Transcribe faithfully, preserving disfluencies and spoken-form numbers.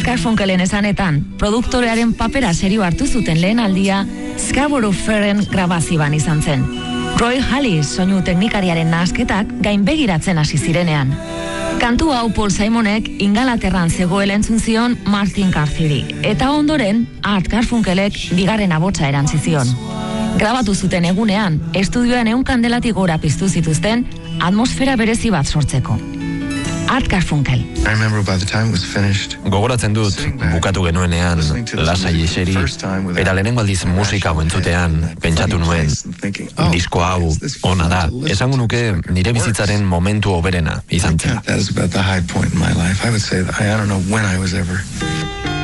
Art Garfunkelen esanetan, produktorearen papera serio hartu zuten lehen aldia Scarborough Fairren grabazioan izan zen. Roy Hallis soinu teknikariaren nahasketak gainbegiratzen hasi zirenean. Kantu hau Paul Simonek Ingalaterran zegoela entzun zion Martin Carthyri, eta ondoren Art Garfunkelek bigarren abotsa erantzi zion. Grabatu zuten egunean, estudioan ehun kandelatik gora piztu zituzten atmosfera berezi bat sortzeko. Art Garfunkel. Gogoratzen dut, bukatu genuenean, lasai eseri, eta lehenengo aldiz musika hau entzutean, pentsatu nuen, disko hau, ona da, esango nuke nire bizitzaren momentu hoberena izan zen.